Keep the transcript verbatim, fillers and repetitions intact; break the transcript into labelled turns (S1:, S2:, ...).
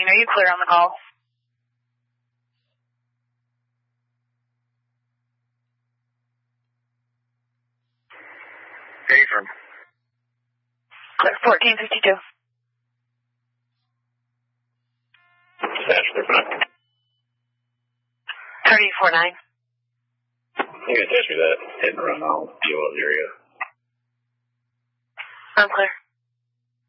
S1: fourteen, are you clear on the call?
S2: Affirm.
S1: Clear, fourteen fifty-two. thirty forty-nine.
S2: You can text me that. Heading around all the area.
S1: I'm clear.